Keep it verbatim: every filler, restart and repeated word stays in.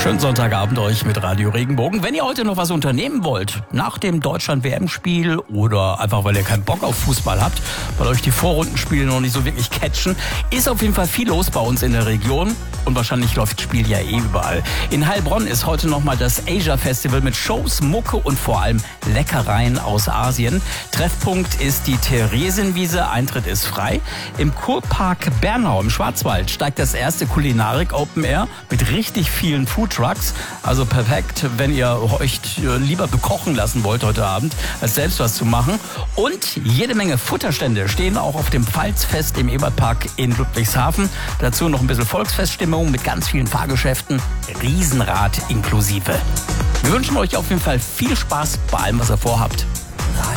Schönen Sonntagabend euch mit Radio Regenbogen. Wenn ihr heute noch was unternehmen wollt, nach dem Deutschland-W M-Spiel oder einfach, weil ihr keinen Bock auf Fußball habt, weil euch die Vorrundenspiele noch nicht so wirklich catchen, ist auf jeden Fall viel los bei uns in der Region. Und wahrscheinlich läuft das Spiel ja eh überall. In Heilbronn ist heute nochmal das Asia Festival mit Shows, Mucke und vor allem Leckereien aus Asien. Treffpunkt ist die Theresienwiese, Eintritt ist frei. Im Kurpark Bernau im Schwarzwald steigt das erste Kulinarik Open Air mit richtig vielen Foodtrucks. Also perfekt, wenn ihr euch lieber bekochen lassen wollt heute Abend, als selbst was zu machen. Und jede Menge Futterstände stehen auch auf dem Pfalzfest im Ebertpark in Ludwigshafen. Dazu noch ein bisschen Volksfeststimmung mit ganz vielen Fahrgeschäften, Riesenrad inklusive. Wir wünschen euch auf jeden Fall viel Spaß bei allem, was ihr vorhabt.